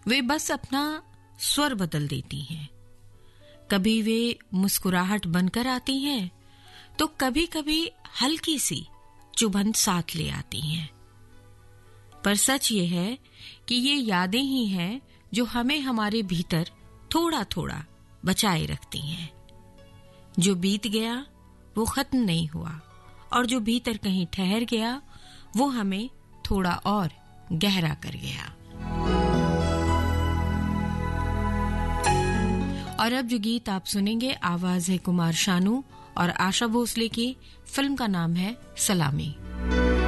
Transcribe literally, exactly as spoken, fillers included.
वे बस अपना स्वर बदल देती हैं। कभी वे मुस्कुराहट बनकर आती हैं तो कभी कभी हल्की सी चुभन साथ ले आती हैं। पर सच ये है कि ये यादें ही हैं जो हमें हमारे भीतर थोड़ा थोड़ा बचाए रखती हैं। जो बीत गया वो खत्म नहीं हुआ, और जो भीतर कहीं ठहर गया वो हमें थोड़ा और गहरा कर गया। और अब जो गीत आप सुनेंगे, आवाज है कुमार शानू और आशा भोसले की। फिल्म का नाम है सलामी।